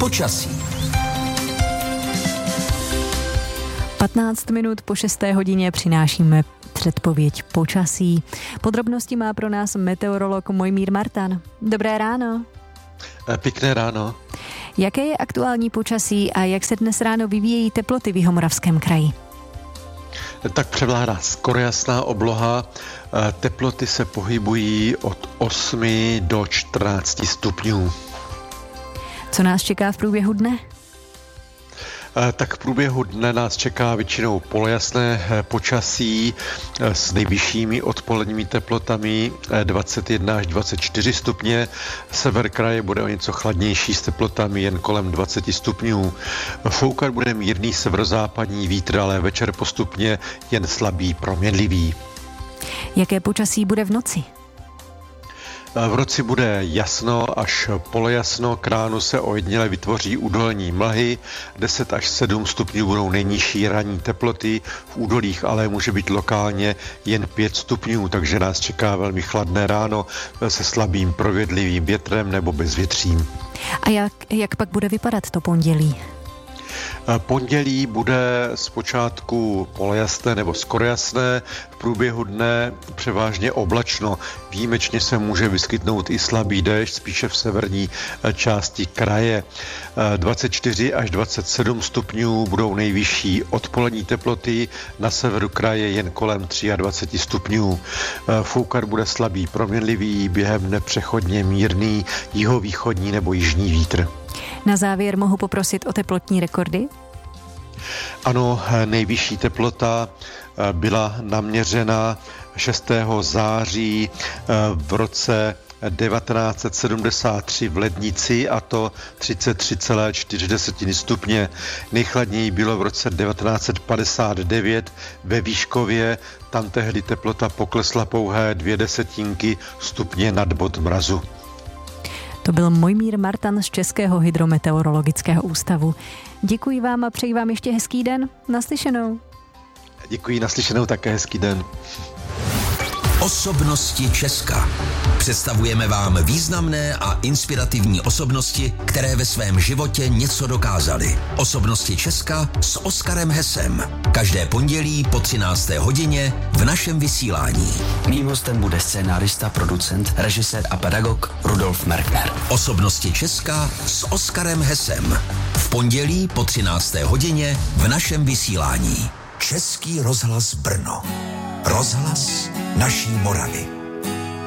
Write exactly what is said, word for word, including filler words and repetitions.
počasí. patnáct minut po šesté hodině přinášíme předpověď počasí. Podrobnosti má pro nás meteorolog Mojmír Martan. Dobré ráno. Pěkné ráno. Jaké je aktuální počasí a jak se dnes ráno vyvíjejí teploty v Jihomoravském kraji? Tak převládá skoro jasná obloha. Teploty se pohybují od osmi do čtrnácti stupňů. Co nás čeká v průběhu dne? Tak v průběhu dne nás čeká většinou polojasné počasí s nejvyššími odpoledními teplotami dvacet jedna až dvacet čtyři stupně. Sever kraje bude o něco chladnější s teplotami jen kolem dvacet stupňů. Foukat bude mírný severozápadní vítr, ale večer postupně jen slabý proměnlivý. Jaké počasí bude v noci? V noci bude jasno až polojasno, k ránu se ojediněle vytvoří údolní mlhy, deset až sedm stupňů budou nejnižší ranní teploty, v údolích ale může být lokálně jen pět stupňů, takže nás čeká velmi chladné ráno se slabým provědlivým větrem nebo bezvětřím. A jak, jak pak bude vypadat to pondělí? Pondělí bude zpočátku polojasné nebo skoro jasné, v průběhu dne převážně oblačno. Výjimečně se může vyskytnout i slabý déšť, spíše v severní části kraje. dvacet čtyři až dvacet sedm stupňů budou nejvyšší odpolední teploty, na severu kraje jen kolem dvacet tři stupňů. Foukat bude slabý proměnlivý, během dne přechodně mírný jihovýchodní nebo jižní vítr. Na závěr mohu poprosit o teplotní rekordy? Ano, nejvyšší teplota byla naměřena šestého září v roce devatenáct set sedmdesát tři v Lednici, a to třicet tři celá čtyři stupně. Nejchladněji bylo v roce devatenáct set padesát devět ve Výškově, tam tehdy teplota poklesla pouhé dvě desetinky stupně nad bod mrazu. To byl Mojmír Martan z Českého hydrometeorologického ústavu. Děkuji vám a přeji vám ještě hezký den. Naslyšenou. Děkuji, naslyšenou, také hezký den. Osobnosti Česka. Představujeme vám významné a inspirativní osobnosti, které ve svém životě něco dokázaly. Osobnosti Česka s Oskarem Hesem. Každé pondělí po třinácté hodině v našem vysílání. Mým hostem bude scénárista, producent, režisér a pedagog Rudolf Merkner. Osobnosti Česka s Oskarem Hesem. V pondělí po třinácté hodině v našem vysílání. Český rozhlas Brno. Rozhlas naší Moravy.